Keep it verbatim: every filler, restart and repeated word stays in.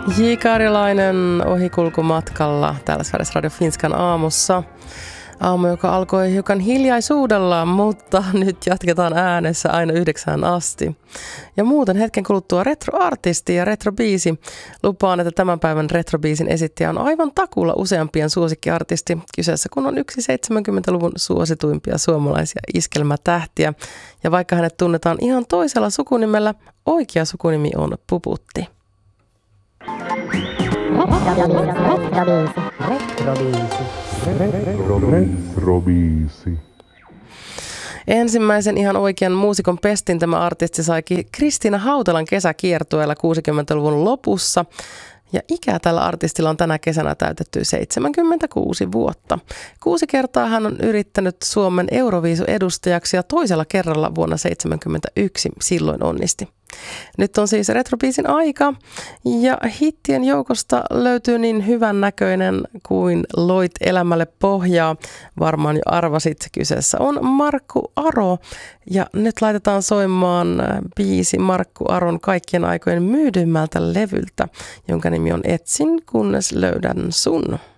J. Karjalainen ohikulkumatkalla täällä Sveriges Radio Finskan aamussa. Aamu, joka alkoi hiukan hiljaisuudella, mutta nyt jatketaan äänessä aina yhdeksään asti. Ja muuten hetken kuluttua retroartisti ja retrobiisi. Lupaan, että tämän päivän retrobiisin esittäjä on aivan takulla useampien suosikkiartisti. Kyseessä kun on yksi seitsemänkymmentäluvun suosituimpia suomalaisia iskelmätähtiä. Ja vaikka hänet tunnetaan ihan toisella sukunimellä, oikea sukunimi on Puputti. Retrobiisi. Retrobiisi. Retrobiisi. Ensimmäisen ihan oikean muusikon pestin tämä artisti saikin Kristiina Hautalan kesäkiertueella kuusikymmentäluvun lopussa. Ja ikä tällä artistilla on tänä kesänä täytetty seitsemänkymmentäkuusi vuotta. Kuusi kertaa hän on yrittänyt Suomen Euroviisu-edustajaksi ja toisella kerralla vuonna seitsemänkymmentäyksi silloin onnisti. Nyt on siis retrobiisin aika ja hittien joukosta löytyy niin hyvän näköinen kuin loit elämälle pohjaa. Varmaan jo arvasit, kyseessä on Markku Aro ja nyt laitetaan soimaan biisi Markku Aron kaikkien aikojen myydymmältä levyltä, jonka nimi on Etsin kunnes löydän sun.